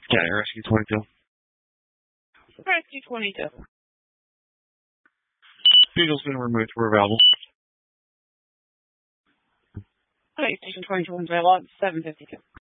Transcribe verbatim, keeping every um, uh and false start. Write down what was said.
County Rescue twenty-two. Rescue twenty-two. Visual's been removed. We're available. Okay, Station twenty-two, available at seven fifty-two.